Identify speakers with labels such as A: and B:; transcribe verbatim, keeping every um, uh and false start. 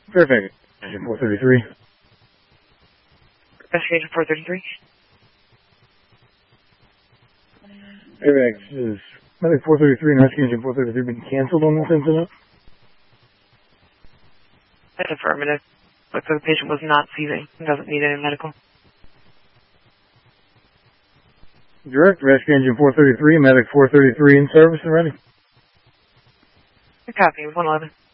A: Fairfax, Engine four thirty-three.
B: Investigation four thirty-three.
A: Fairfax, is Medic four thirty-three and Rescue Engine four thirty-three been canceled on this incident?
B: That's affirmative. Looks like the patient was not seizing and doesn't need any medical.
A: Direct, Rescue Engine four thirty-three, Medic four thirty-three in service and ready.
B: Copy, one eleven.